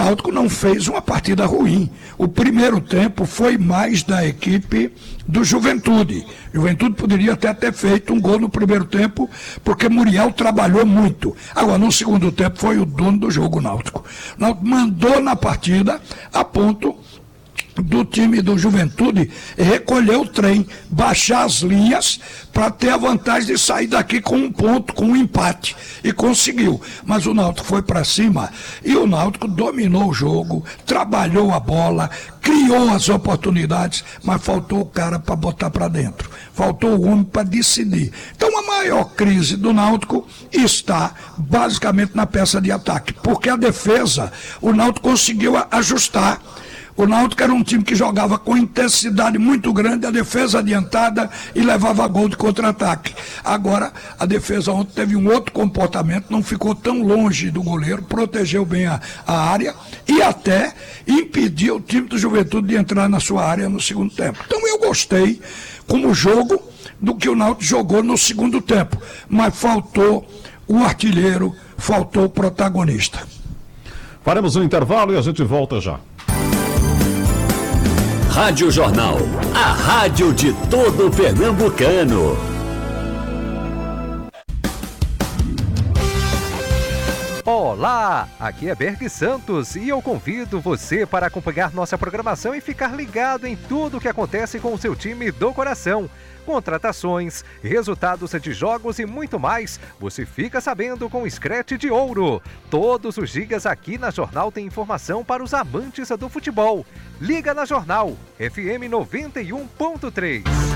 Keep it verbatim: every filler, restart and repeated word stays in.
Náutico não fez uma partida ruim. O primeiro tempo foi mais da equipe do Juventude. Juventude poderia até ter feito um gol no primeiro tempo, porque Muriel trabalhou muito. Agora, no segundo tempo, foi o dono do jogo, o Náutico. O Náutico mandou na partida a ponto do time do Juventude recolher o trem, baixar as linhas para ter a vantagem de sair daqui com um ponto, com um empate, e conseguiu. Mas o Náutico foi para cima e o Náutico dominou o jogo, trabalhou a bola, criou as oportunidades, mas faltou o cara para botar para dentro, faltou o homem para decidir. Então a maior crise do Náutico está basicamente na peça de ataque, porque a defesa, o Náutico conseguiu ajustar. O Náutico era um time que jogava com intensidade muito grande, a defesa adiantada e levava gol de contra-ataque. Agora, a defesa ontem teve um outro comportamento, não ficou tão longe do goleiro, protegeu bem a, a área e até impediu o time do Juventude de entrar na sua área no segundo tempo. Então eu gostei, como jogo, do que o Náutico jogou no segundo tempo, mas faltou o artilheiro, faltou o protagonista. Faremos um intervalo e a gente volta já. Rádio Jornal, a rádio de todo pernambucano. Olá, aqui é Berg Santos e eu convido você para acompanhar nossa programação e ficar ligado em tudo o que acontece com o seu time do coração. Contratações, resultados de jogos e muito mais, você fica sabendo com o Scratch de Ouro. Todos os dias aqui na Jornal tem informação para os amantes do futebol. Liga na Jornal, F M noventa e um ponto três.